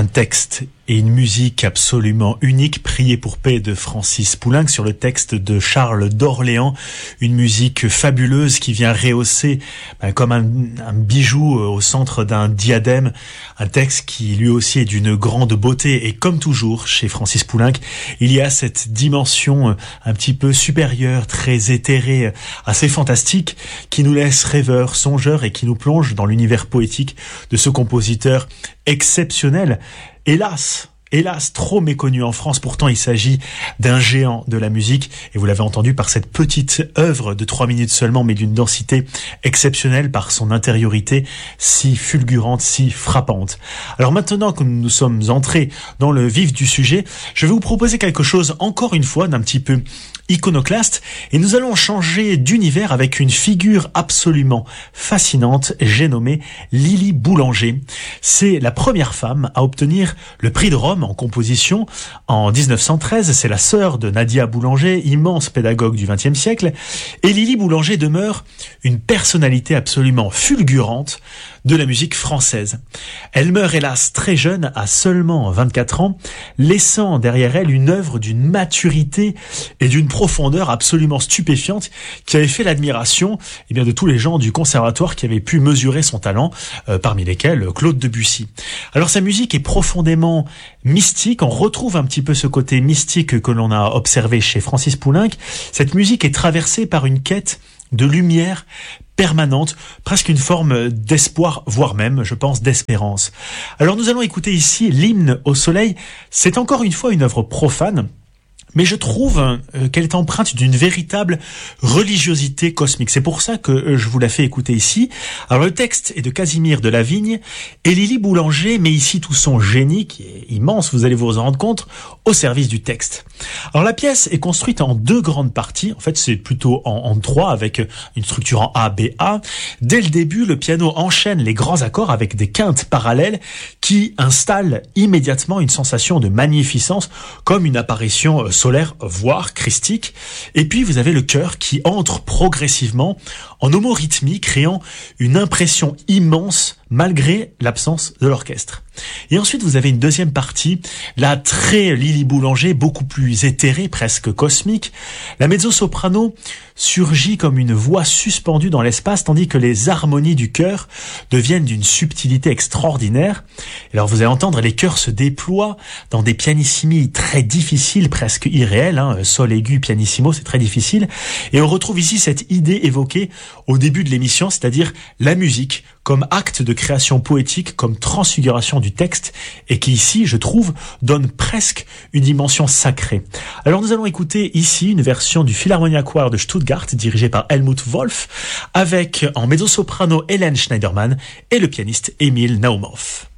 texte et une musique absolument unique, Priez pour paix de Francis Poulenc sur le texte de Charles d'Orléans, une musique fabuleuse qui vient rehausser comme un bijou au centre d'un diadème, un texte qui lui aussi est d'une grande beauté, et comme toujours chez Francis Poulenc, il y a cette dimension un petit peu supérieure, très éthérée, assez fantastique, qui nous laisse rêveurs, songeurs et qui nous plonge dans l'univers poétique de ce compositeur exceptionnel. Hélas, trop méconnu en France. Pourtant, il s'agit d'un géant de la musique. Et vous l'avez entendu par cette petite œuvre de 3 minutes seulement, mais d'une densité exceptionnelle par son intériorité si fulgurante, si frappante. Alors maintenant que nous sommes entrés dans le vif du sujet, je vais vous proposer quelque chose, encore une fois, d'un petit peu iconoclaste, et nous allons changer d'univers avec une figure absolument fascinante, j'ai nommé Lily Boulanger. C'est la première femme à obtenir le prix de Rome en composition en 1913. C'est la sœur de Nadia Boulanger, immense pédagogue du XXe siècle, et Lily Boulanger demeure une personnalité absolument fulgurante de la musique française. Elle meurt hélas très jeune, à seulement 24 ans, laissant derrière elle une œuvre d'une maturité et d'une profondeur absolument stupéfiante qui avait fait l'admiration de tous les gens du conservatoire qui avaient pu mesurer son talent, parmi lesquels Claude Debussy. Alors sa musique est profondément mystique, on retrouve un petit peu ce côté mystique que l'on a observé chez Francis Poulenc. Cette musique est traversée par une quête de lumière permanente, presque une forme d'espoir, voire même, je pense, d'espérance. Alors nous allons écouter ici l'hymne au soleil. C'est encore une fois une œuvre profane, mais je trouve qu'elle est empreinte d'une véritable religiosité cosmique. C'est pour ça que je vous la fais écouter ici. Alors le texte est de Casimir de Lavigne, et Lily Boulanger met ici tout son génie, qui est immense, vous allez vous en rendre compte, au service du texte. Alors la pièce est construite en 2 grandes parties, en fait c'est plutôt en 3, avec une structure en A, B, A. Dès le début, le piano enchaîne les grands accords avec des quintes parallèles qui installent immédiatement une sensation de magnificence, comme une apparition solaire, voire christique. Et puis vous avez le chœur qui entre progressivement en homorythmie, créant une impression immense malgré l'absence de l'orchestre. Et ensuite vous avez une deuxième partie, là très Lily Boulanger, beaucoup plus éthérée, presque cosmique. La mezzo-soprano surgit comme une voix suspendue dans l'espace, tandis que les harmonies du chœur deviennent d'une subtilité extraordinaire. Et alors vous allez entendre les chœurs se déploient dans des pianissimi très difficiles, presque irréels, sol aigu, pianissimo, c'est très difficile. Et on retrouve ici cette idée évoquée au début de l'émission, c'est-à-dire la musique comme acte de création poétique, comme transfiguration du texte, et qui ici, je trouve, donne presque une dimension sacrée. Alors nous allons écouter ici une version du Philharmonia Choir de Stuttgart, dirigé par Helmut Wolff, avec en mezzo-soprano Hélène Schneiderman et le pianiste Emil Naumov.